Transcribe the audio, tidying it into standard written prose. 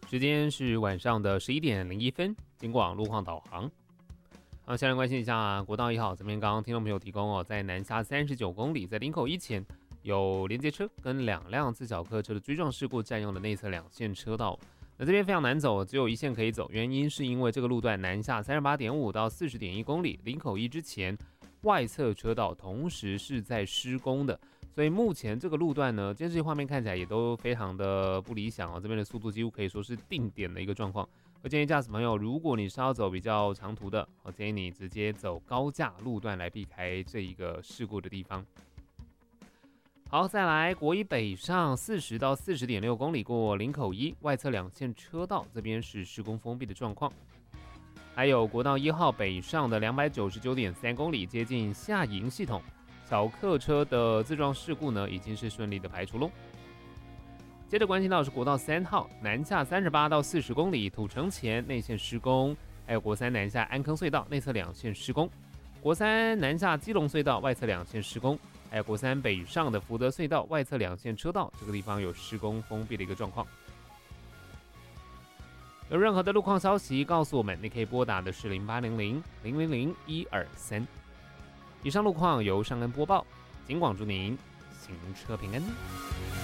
时间是晚上的11点01分，经过路况导航。好，下来关心一下国道1号，这边刚刚听众朋友提供在南下39公里，在林口一前有连接车跟2辆自小客车的追撞事故，占用了内侧2线车道。那这边非常难走，只有一线可以走，原因是因为这个路段南下38.5到40.1公里，林口一之前外侧车道同时是在施工的。所以目前这个路段呢，监视器画面看起来也都非常的不理想这边的速度几乎可以说是定点的一个状况。我建议驾驶朋友，如果你是要走比较长途的，我建议你直接走高架路段来避开这一个事故的地方。好，再来国一北上40到40.6公里过林口一外侧2线车道，这边是施工封闭的状况。还有国道1号北上的299.3公里接近下营系统。小客车的自撞事故呢，已经是顺利的排除喽。接着关心到的是国道3号南下38到40公里土城前内线施工，还有国3南下安坑隧道内侧2线施工，国3南下基隆隧道外侧2线施工，还有国3北上的福德隧道外侧2线车道，这个地方有施工封闭的一个状况。有任何的路况消息告诉我们，你可以拨打的是0800-000-123。以上路况由尚恩播报，警广祝您行车平安。